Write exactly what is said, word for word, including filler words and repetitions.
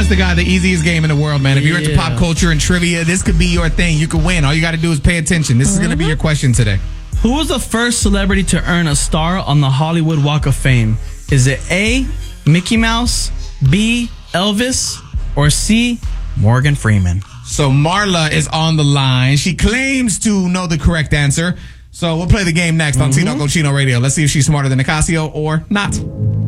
honest to God, the easiest game in the world, man. If you're into Yeah. pop culture and trivia, this could be your thing. You could win. All you got to do is pay attention. This is going to be your question today. Who was the first celebrity to earn a star on the Hollywood Walk of Fame? Is it A, Mickey Mouse, B, Elvis, or C, Morgan Freeman? So Marla is on the line. She claims to know the correct answer. So we'll play the game next on Mm-hmm. Tino Cochino Radio. Let's see if she's smarter than Nicasio or not.